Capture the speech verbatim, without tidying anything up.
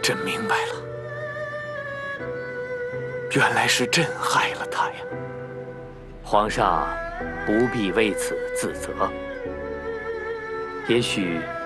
朕明白了，原来是朕害了他呀。 皇上不必为此自责。也许